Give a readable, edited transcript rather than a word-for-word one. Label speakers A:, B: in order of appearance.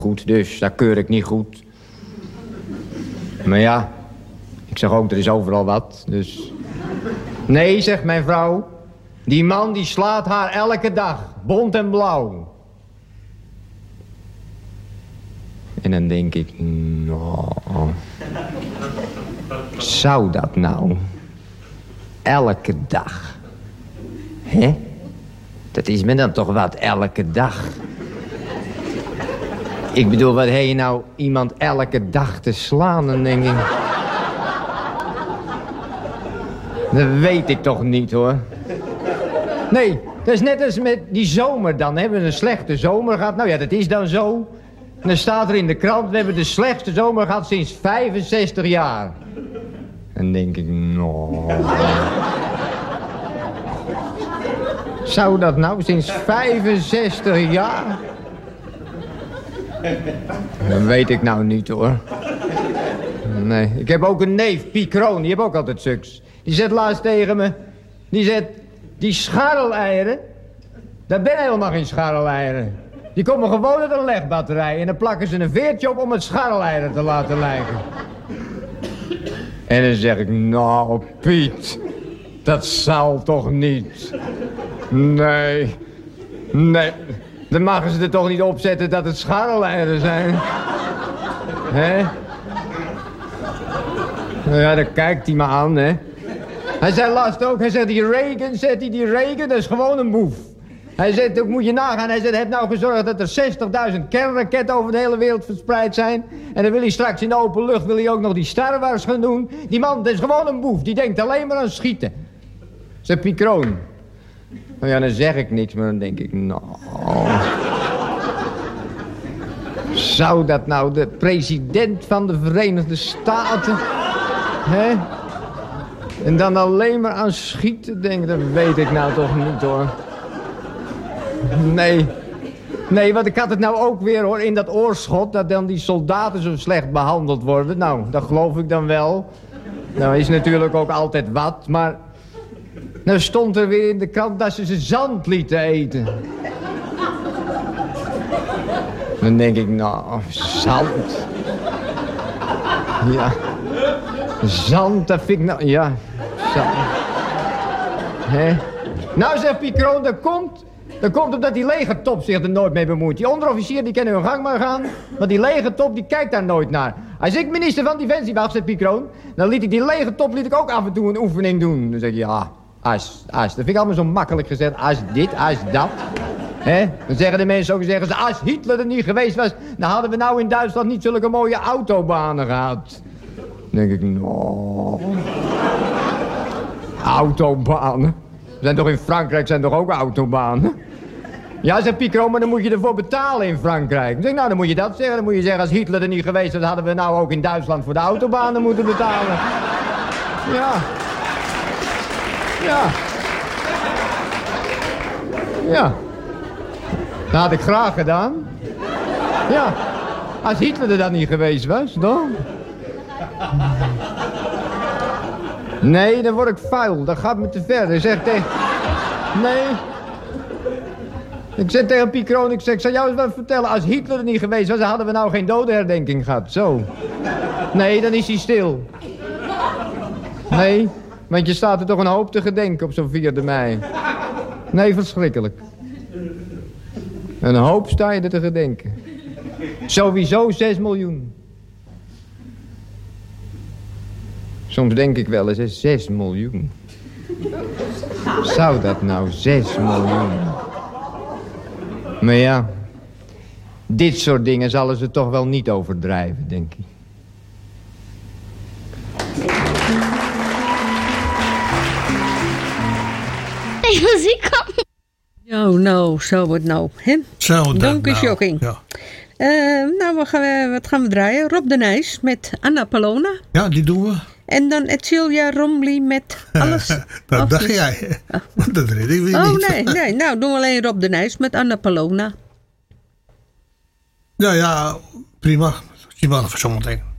A: goed, dus dat keur ik niet goed. Maar ja, ik zeg ook, er is overal wat, dus... Nee, zegt mijn vrouw, die man die slaat haar elke dag, bont en blauw. En dan denk ik, nou, zou dat nou? Elke dag. Hè? Dat is me dan toch wat, elke dag. Ik bedoel, wat heb je nou iemand elke dag te slaan? Dan denk ik... Dat weet ik toch niet, hoor. Nee, dat is net als met die zomer dan. Hebben we een slechte zomer gehad? Nou ja, dat is dan zo. En dan staat er in de krant... we hebben de slechtste zomer gehad sinds 65 jaar. En dan denk ik... nou... Zou dat nou sinds 65 jaar? Dat weet ik nou niet, hoor. Nee, ik heb ook een neef, Piet Kroon. Die heeft ook altijd suks. Die zegt laatst tegen me... Die zegt... Die scharreleieren... Dat ben helemaal geen scharreleieren. Die komen gewoon uit een legbatterij... en dan plakken ze een veertje op om het scharreleieren te laten lijken. En dan zeg ik... Nou, Piet... Dat zal toch niet... Nee... Nee... Dan mogen ze er toch niet opzetten dat het scharreleieren zijn. Hè? Nou ja, dan kijkt hij me aan, hè. Hij zei laatst ook, hij zegt, die Reagan, dat is gewoon een boef. Hij zegt, dat moet je nagaan. Hij zegt, hij heeft nou gezorgd dat er 60.000 kernraketten over de hele wereld verspreid zijn. En dan wil hij straks in de open lucht, wil hij ook nog die Star Wars gaan doen. Die man, dat is gewoon een boef. Die denkt alleen maar aan schieten. Zegt Piet Kroon. Nou ja, dan zeg ik niks, maar dan denk ik, nou... Zou dat nou de president van de Verenigde Staten... Hè? En dan alleen maar aan schieten denken, dat weet ik nou toch niet, hoor. Nee, want ik had het nou ook weer, hoor, in dat oorschot... dat dan die soldaten zo slecht behandeld worden. Nou, dat geloof ik dan wel. Nou, is natuurlijk ook altijd wat, maar... Nou stond er weer in de krant dat ze zand lieten eten. Dan denk ik, nou, zand. Ja. Zand, dat vind ik nou... Ja, zand. Hè? Nou, zegt Piet Kroon, dat komt omdat die legertop zich er nooit mee bemoeit. Die onderofficier, die kunnen hun gang maar gaan. Maar die legertop, die kijkt daar nooit naar. Als ik minister van Defensie was, zegt Piet Kroon... dan liet ik die legertop ook af en toe een oefening doen. Dan zeg ik, ja... As. Dat vind ik allemaal zo makkelijk gezegd. As dit, as dat. Hè? Dan zeggen de mensen ook, zeggen ze, als Hitler er niet geweest was... dan hadden we nou in Duitsland niet zulke mooie autobanen gehad. Dan denk ik, nou... Autobanen? Zijn toch in Frankrijk zijn toch ook autobanen? Ja, zegt Piet Kroon, maar dan moet je ervoor betalen in Frankrijk. Dan zeg ik, nou, dan moet je dat zeggen. Dan moet je zeggen, als Hitler er niet geweest was... hadden we nou ook in Duitsland voor de autobanen moeten betalen. Ja... Ja. Ja. Dat had ik graag gedaan. Ja. Als Hitler er dan niet geweest was, dan. Nee, dan word ik vuil. Dat gaat me te ver. Ik zeg tegen... Nee. Ik zeg tegen Piet Kroon, ik zal jou eens wat vertellen. Als Hitler er niet geweest was, dan hadden we nou geen dodenherdenking gehad. Zo. Nee, dan is hij stil. Nee. Want je staat er toch een hoop te gedenken op zo'n 4e mei. Nee, verschrikkelijk. Een hoop sta je er te gedenken. Sowieso 6 miljoen. Soms denk ik wel eens, 6 miljoen. Zou dat nou 6 miljoen? Maar ja, dit soort dingen zullen ze toch wel niet overdrijven, denk ik.
B: Muziek op. Nou, zo het nou, hè?
C: Zo,
B: Donkershocking.
C: Nou,
B: ja. Wat gaan we draaien? Rob de Nijs met Anna Palona.
C: Ja, die doen we.
B: En dan Edcilia Rombly met Alles.
C: Dat dacht jij. Dat weet ik weer niet.
B: Nee. Nou, doen we alleen Rob de Nijs met Anna Palona.
C: Ja, prima. Je mag voor zometeen.